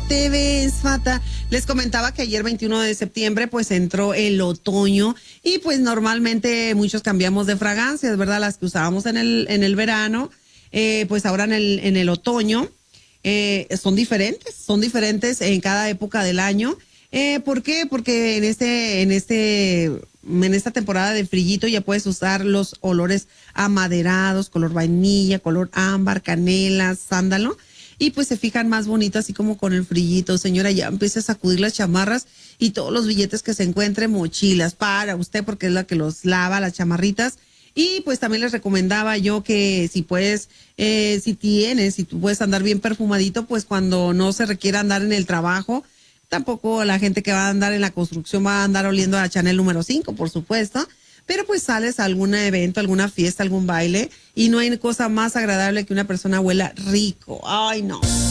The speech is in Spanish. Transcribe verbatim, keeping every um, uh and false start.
te ves fatal. Les comentaba que ayer veintiuno de septiembre pues entró el otoño y pues normalmente muchos cambiamos de fragancias, ¿verdad? Las que usábamos en el, en el verano, eh, pues ahora en el, en el otoño eh, son diferentes, son diferentes en cada época del año. Eh, ¿Por qué? Porque en este, en este, en esta temporada de frillito ya puedes usar los olores amaderados, color vainilla, color ámbar, canela, sándalo, y pues se fijan más bonito así como con el frillito. Señora, ya empieza a sacudir las chamarras y todos los billetes que se encuentren, mochilas para usted porque es la que los lava, las chamarritas. Y pues también les recomendaba yo que si puedes, eh, si tienes, si tú puedes andar bien perfumadito, pues cuando no se requiera andar en el trabajo. Tampoco la gente que va a andar en la construcción va a andar oliendo a Chanel número cinco, por supuesto. Pero pues sales a algún evento, alguna fiesta, algún baile y no hay cosa más agradable que una persona huela rico. Ay, no.